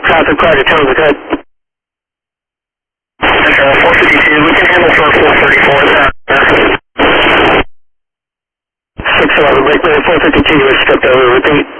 Traffic car to tow, good. 452, we can handle for 434. 611, break 452, you was stripped over, repeat.